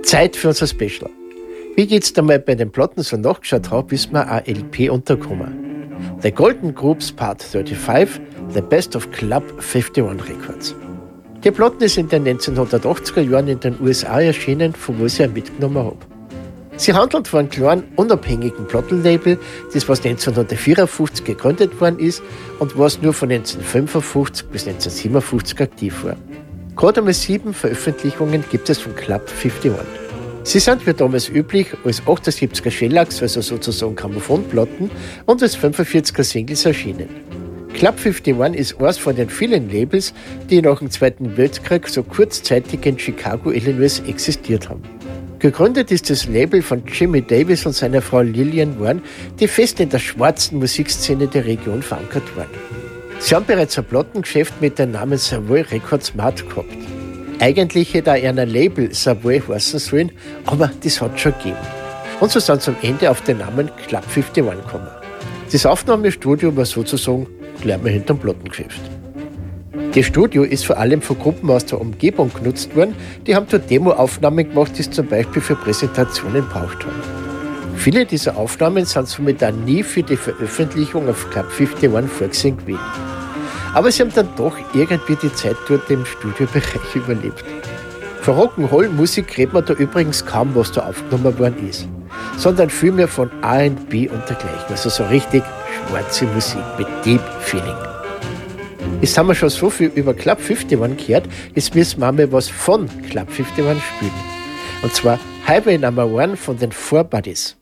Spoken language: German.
Zeit für unser Special. Wie ich jetzt einmal bei den Platten so nachgeschaut habe, ist mir ein LP untergekommen. The Golden Groups Part 35, The Best of Club 51 Records. Die Platten ist in den 1980er Jahren in den USA erschienen, von wo ich sie mitgenommen habe. Sie handelt von einem kleinen, unabhängigen Plattenlabel, das was 1954 gegründet worden ist und was nur von 1955 bis 1957 aktiv war. Gerade einmal 7 Veröffentlichungen gibt es von Club 51. Sie sind wie damals üblich als 78er Shellacks, also sozusagen Grammophonplatten, und als 45er Singles erschienen. Club 51 ist eines von den vielen Labels, die nach dem Zweiten Weltkrieg so kurzzeitig in Chicago, Illinois existiert haben. Gegründet ist das Label von Jimmy Davis und seiner Frau Lillian Warren, die fest in der schwarzen Musikszene der Region verankert waren. Sie haben bereits ein Plattengeschäft mit dem Namen Savoy Records Mart gehabt. Eigentlich hätte auch ein Label Savoy heißen sollen, aber das hat es schon gegeben. Und so sind sie am Ende auf den Namen Club 51 gekommen. Das Aufnahmestudio war sozusagen gleich mal hinterm Plattengeschäft. Das Studio ist vor allem von Gruppen aus der Umgebung genutzt worden, die haben dort Demoaufnahmen gemacht, die sie zum Beispiel für Präsentationen braucht haben. Viele dieser Aufnahmen sind somit dann nie für die Veröffentlichung auf Club 51 vorgesehen gewesen. Aber sie haben dann doch irgendwie die Zeit dort im Studiobereich überlebt. Von Rock'n'Roll-Musik redet man da übrigens kaum, was da aufgenommen worden ist, sondern vielmehr von R&B und dergleichen, also so richtig schwarze Musik mit Deep Feeling. Jetzt haben wir schon so viel über Club 51 gehört, jetzt müssen wir mal was von Club 51 spielen. Und zwar Highway Number 1 von den Four Buddies.